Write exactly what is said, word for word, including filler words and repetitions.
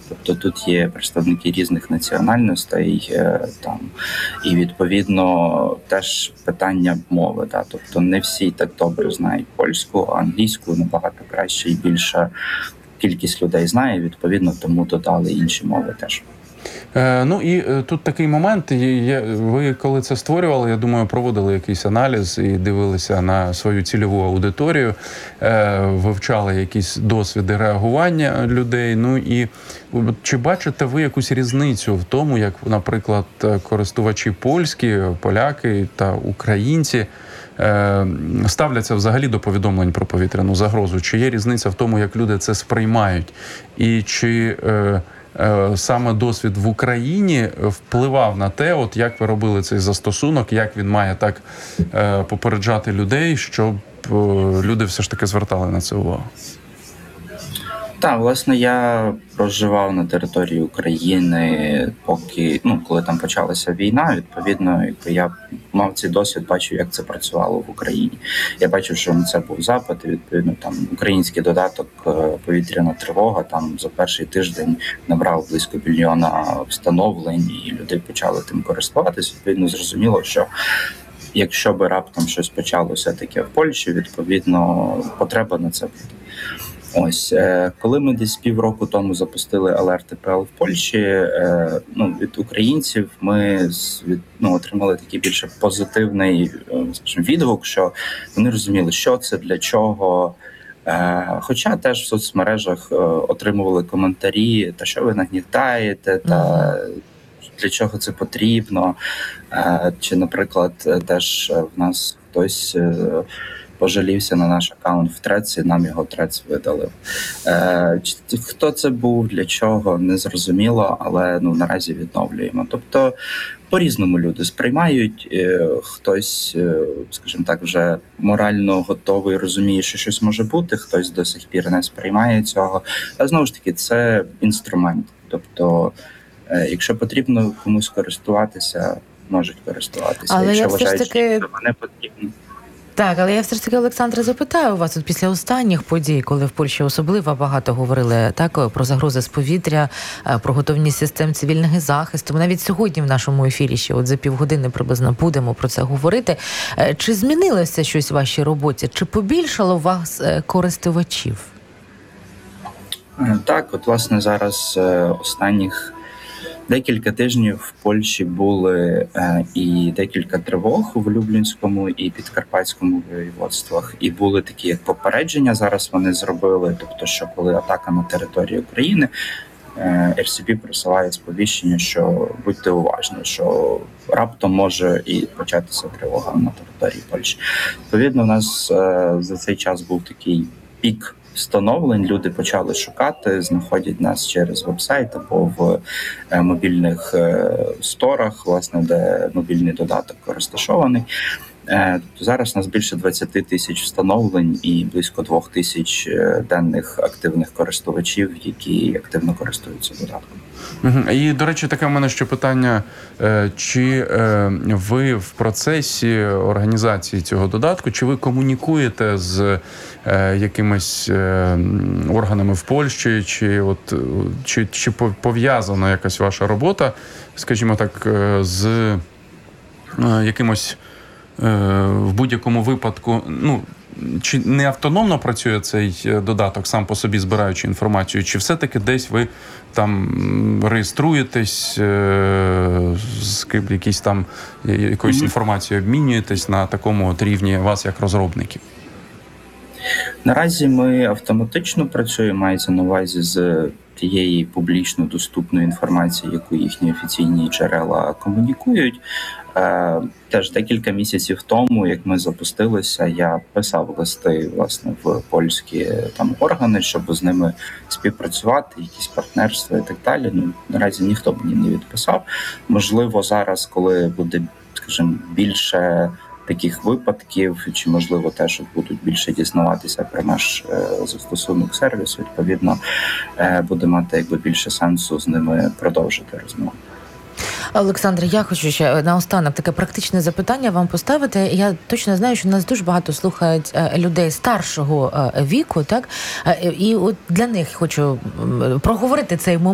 Тобто тут є представники різних національностей, там, і відповідно теж питання мови. Да? Тобто не всі так добре знають польську, а англійську набагато краще і більша кількість людей знає, відповідно, тому додали інші мови теж. Ну і тут такий момент, ви коли це створювали, я думаю, проводили якийсь аналіз і дивилися на свою цільову аудиторію, вивчали якісь досвіди реагування людей. Ну і чи бачите ви якусь різницю в тому, як, наприклад, користувачі польські, поляки та українці ставляться взагалі до повідомлень про повітряну загрозу? Чи є різниця в тому, як люди це сприймають? І чи саме досвід в Україні впливав на те, от як ви робили цей застосунок, як він має так е, попереджати людей, щоб е, люди все ж таки звертали на це увагу? Так, власне, я проживав на території України, поки, ну, коли там почалася війна, відповідно, я мав цей досвід, бачив, як це працювало в Україні. Я бачив, що на це був запит, і, відповідно, там український додаток «Повітряна тривога» там за перший тиждень набрав близько мільйона встановлень, і люди почали тим користуватися. Відповідно, зрозуміло, що якщо би раптом щось почалося таке в Польщі, відповідно, потреба на це буде. Ось, коли ми десь півроку тому запустили Alert ТПЛ в Польщі, ну, від українців ми від, ну, отримали такий більше позитивний, скажімо, відгук, що вони розуміли, що це, для чого. Хоча теж в соцмережах отримували коментарі, та що ви нагнітаєте, та для чого це потрібно. Чи, наприклад, теж в нас хтось пожалівся на наш аккаунт в Треці, нам його Трец видалив. Е, хто це був, для чого, не зрозуміло, але ну, наразі відновлюємо. Тобто по-різному люди сприймають, е, хтось, е, скажімо так, вже морально готовий, розуміє, що щось може бути, хтось до сих пір не сприймає цього. А знову ж таки, це інструмент. Тобто, е, якщо потрібно комусь користуватися, можуть користуватися. Але якщо я все ж таки... не потрібно. Так, але я все ж таки, Олександре, запитаю у вас, от після останніх подій, коли в Польщі особливо багато говорили так про загрози з повітря, про готовність систем цивільного захисту. Ми навіть сьогодні в нашому ефірі ще от за півгодини приблизно будемо про це говорити. Чи змінилося щось в вашій роботі? Чи побільшало у вас користувачів? Так, от власне зараз останніх декілька тижнів в Польщі були е, і декілька тривог в Люблінському і Підкарпатському воєводствах. І були такі як попередження, зараз вони зробили, тобто, що коли атака на території України, е, ер сі пі присилає сповіщення, що будьте уважні, що раптом може і початися тривога на території Польщі. Відповідно, у нас е, за цей час був такий пік встановлень, люди почали шукати, знаходять нас через веб-сайт або в мобільних сторах, власне, де мобільний додаток розташований. Тобто зараз у нас більше двадцять тисяч встановлень і близько двох тисяч денних активних користувачів, які активно користуються додатком. І, до речі, таке в мене ще питання. Чи ви в процесі організації цього додатку, чи ви комунікуєте з якимись органами в Польщі, чи, от, чи, чи пов'язана якась ваша робота, скажімо так, з якимось в будь-якому випадку, ну, чи не автономно працює цей додаток, сам по собі збираючи інформацію, чи все-таки десь ви там реєструєтесь, з якісь там якоюсь інформацією обмінюєтесь на такому от рівні вас як розробників? Наразі ми автоматично працюємо, мається на увазі з тієї публічно доступної інформації, яку їхні офіційні джерела комунікують. Теж декілька місяців тому, як ми запустилися, я писав листи, власне, в польські там органи, щоб з ними співпрацювати, якісь партнерства і так далі. Ну, наразі ніхто мені не відписав. Можливо, зараз, коли буде, скажімо, більше таких випадків, чи, можливо, теж будуть більше дізнаватися про наш е, застосунок сервісу, відповідно, е, буде мати якби більше сенсу з ними продовжити розмову. Олександр, я хочу ще наостанок таке практичне запитання вам поставити. Я точно знаю, що нас дуже багато слухають людей старшого віку, так? І от для них хочу проговорити цей момент.